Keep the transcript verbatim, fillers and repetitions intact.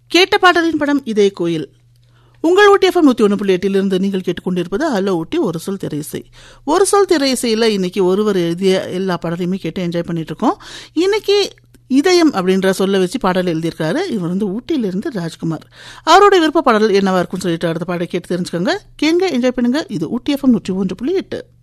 கேட்ட பாடலின் படம் இதே கோயில். உங்கள் ஊட்டி எஃப்எம் நூத்தி ஒன்று புள்ளி எட்டிலிருந்து நீங்கள் கேட்டுக்கொண்டிருப்பது ஹலோ ஊட்டி ஒரு சொல் திரை இசை. ஒரு சொல் திரை இசையில் இன்னைக்கு ஒருவர் எழுதிய எல்லா பாடலையுமே கேட்டு என்ஜாய் பண்ணிட்டு இருக்கோம். இன்னைக்கு இதயம் அப்படின்ற சொல்ல வச்சு பாடல் எழுதியிருக்காரு. இவர் வந்து ஊட்டியிலிருந்து ராஜ்குமார். அவருடைய விருப்ப பாடல் என்னவா இருக்கும்னு சொல்லிட்டு அடுத்த பாடலை கேட்டு தெரிஞ்சுக்கோங்க. கேங்க என்ஜாய் பண்ணுங்க. இது ஊட்டி எஃப்எம் நூற்றி ஒன்று புள்ளி எட்டு.